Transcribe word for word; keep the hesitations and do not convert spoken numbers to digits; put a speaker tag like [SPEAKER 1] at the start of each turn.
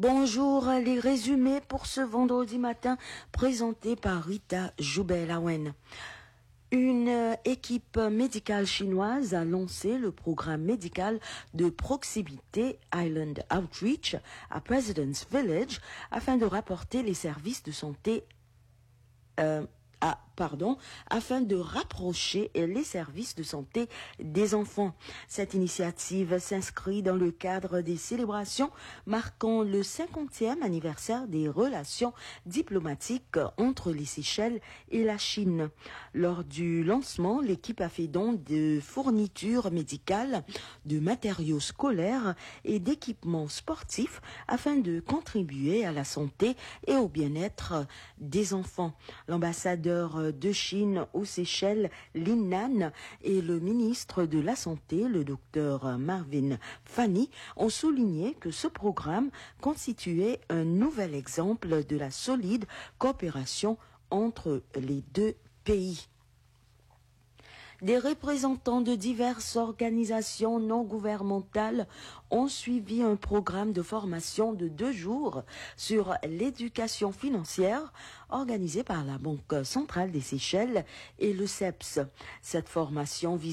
[SPEAKER 1] Bonjour, les résumés pour ce vendredi matin présentés par Rita Joubel-Awen. Une équipe médicale chinoise a lancé le programme médical de proximité Island Outreach à President's Village afin de rapporter les services de santé euh, à, pardon, afin de rapprocher les services de santé des enfants. Cette initiative s'inscrit dans le cadre des célébrations marquant le cinquantième anniversaire des relations diplomatiques entre les Seychelles et la Chine. Lors du lancement, l'équipe a fait don de fournitures médicales, de matériaux scolaires et d'équipements sportifs afin de contribuer à la santé et au bien-être des enfants. L'ambassadeur de Chine aux Seychelles, Lin Nan, et le ministre de la Santé, le docteur Marvin Fanny, ont souligné que ce programme constituait un nouvel exemple de la solide coopération entre les deux pays. Des représentants de diverses organisations non gouvernementales ont suivi un programme de formation de deux jours sur l'éducation financière organisé par la Banque centrale des Seychelles et le C E P S. Cette formation vise